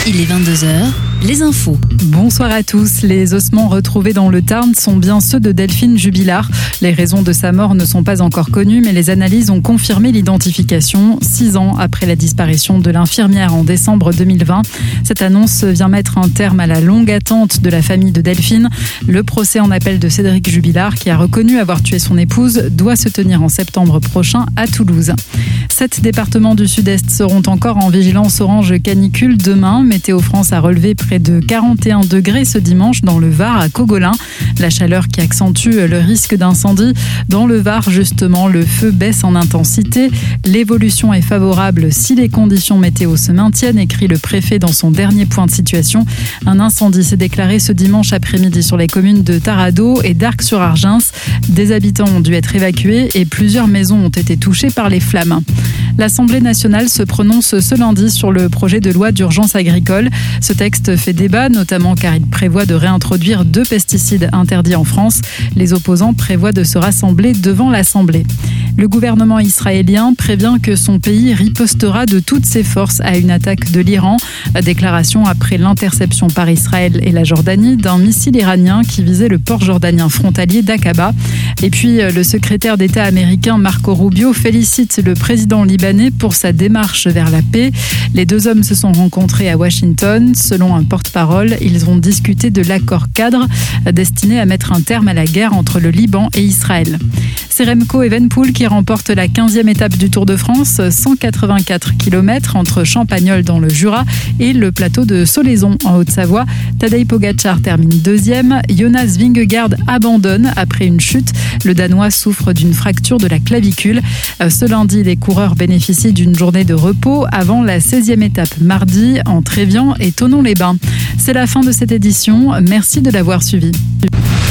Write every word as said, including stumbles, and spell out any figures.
Il est vingt-deux heures, les infos. Bonsoir à tous. Les ossements retrouvés dans le Tarn sont bien ceux de Delphine Jubilard. Les raisons de sa mort ne sont pas encore connues, mais les analyses ont confirmé l'identification six ans après la disparition de l'infirmière en décembre deux mille vingt. Cette annonce vient mettre un terme à la longue attente de la famille de Delphine. Le procès en appel de Cédric Jubilard, qui a reconnu avoir tué son épouse, doit se tenir en septembre prochain à Toulouse. Sept départements du Sud-Est seront encore en vigilance orange canicule demain. Météo France a relevé près de quarante et un degrés ce dimanche dans le Var à Cogolin. La chaleur qui accentue le risque d'incendie. Dans le Var, justement, le feu baisse en intensité. L'évolution est favorable si les conditions météo se maintiennent, écrit le préfet dans son dernier point de situation. Un incendie s'est déclaré ce dimanche après-midi sur les communes de Tarado et d'Arc-sur-Argens. Des habitants ont dû être évacués et plusieurs maisons ont été touchées par les flammes. L'Assemblée nationale se prononce ce lundi sur le projet de loi d'urgence agricole. Ce texte fait débat, notamment car il prévoit de réintroduire deux pesticides interdits en France. Les opposants prévoient de se rassembler devant l'Assemblée. Le gouvernement israélien prévient que son pays ripostera de toutes ses forces à une attaque de l'Iran. Déclaration après l'interception par Israël et la Jordanie d'un missile iranien qui visait le port jordanien frontalier d'Aqaba. Et puis, le secrétaire d'État américain Marco Rubio félicite le président libanais pour sa démarche vers la paix. Les deux hommes se sont rencontrés à Washington. Selon un porte-parole, ils ont discuté de l'accord cadre destiné à mettre un terme à la guerre entre le Liban et Israël. C'est Remco Evenepoel qui remporte la quinzième étape du Tour de France, cent quatre-vingt-quatre kilomètres entre Champagnole dans le Jura et le plateau de Solaizon en Haute-Savoie. Tadej Pogacar termine deuxième. Jonas Vingegaard abandonne après une chute. Le Danois souffre d'une fracture de la clavicule. Ce lundi, les coureurs bénéficient d'une journée de repos avant la seizième étape mardi entre Évian et Thonon-les-Bains. C'est la fin de cette édition. Merci de l'avoir suivi.